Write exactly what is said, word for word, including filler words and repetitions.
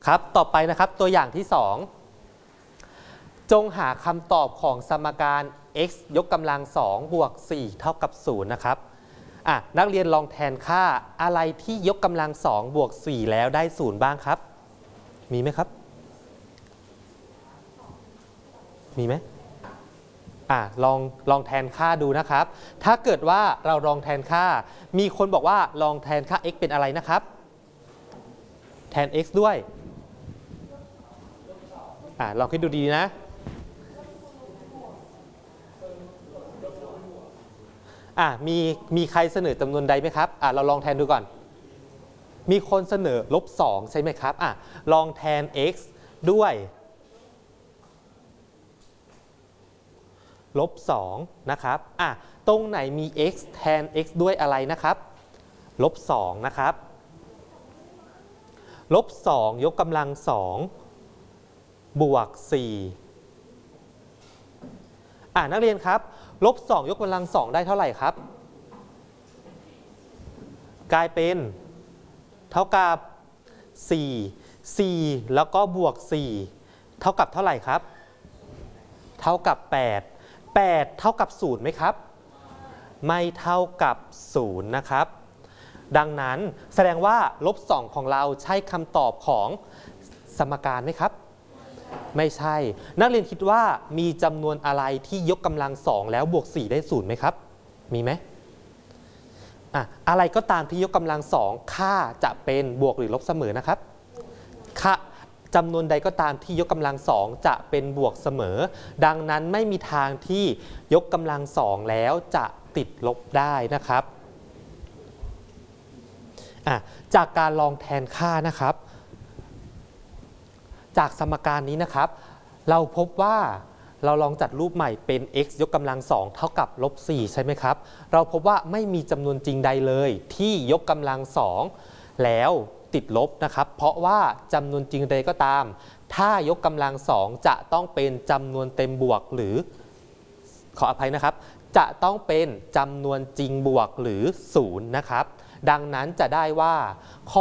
ครับต่อไปนะครับตัวอย่างที่สองจงหาคำตอบของสมการ x ยกกำลังสองบวกสี่เท่ากับศูนย์นะครับอ่ะนักเรียนลองแทนค่าอะไรที่ยกกำลังสองบวกสี่แล้วได้ศูนย์บ้างครับมีไหมครับมีไหมอ่ะลองลองแทนค่าดูนะครับถ้าเกิดว่าเราลองแทนค่ามีคนบอกว่าลองแทนค่า x เป็นอะไรนะครับแทน x ด้วยอ่ะลองคิดดูดีนะอ่ะมีมีใครเสนอจำนวนใดไหมครับอ่ะเราลองแทนดูก่อนมีคนเสนอลบสองใช่ไหมครับอ่ะลองแทน x ด้วยลบสองนะครับอ่ะตรงไหนมี x แทน x ด้วยอะไรนะครับลบสองนะครับลบสองยกกำลังสองบวกสี่อ่ะนักเรียนครับลบสองยกกำลังสองได้เท่าไหร่ครับกลายเป็นเท่ากับสี่ สี่แล้วก็บวกสี่เท่ากับเท่าไหร่ครับเท่ากับแปด แปดเท่ากับศูนย์ไหมครับไม่เท่ากับศูนย์นะครับดังนั้นแสดงว่าลบสองของเราใช่คำตอบของสมการไหมครับไม่ใช่นักเรียนคิดว่ามีจำนวนอะไรที่ยกกำลังสองแล้วบวกสี่ได้ศูนย์ไหมครับมีไหมอ่ะอะไรก็ตามที่ยกกำลังสองค่าจะเป็นบวกหรือลบเสมอนะครับค่าจำนวนใดก็ตามที่ยกกำลังสองจะเป็นบวกเสมอดังนั้นไม่มีทางที่ยกกำลังสองแล้วจะติดลบได้นะครับอ่ะจากการลองแทนค่านะครับจากสมการนี้นะครับเราพบว่าเราลองจัดรูปใหม่เป็น x ยกกำลังสองเท่ากับลบสี่ใช่ไหมครับเราพบว่าไม่มีจำนวนจริงใดเลยที่ยกกำลังสองแล้วติดลบนะครับเพราะว่าจำนวนจริงใดก็ตามถ้ายกกำลังสองจะต้องเป็นจำนวนเต็มบวกหรือขออภัยนะครับจะต้องเป็นจำนวนจริงบวกหรือศูนย์นะครับดังนั้นจะได้ว่าข้อ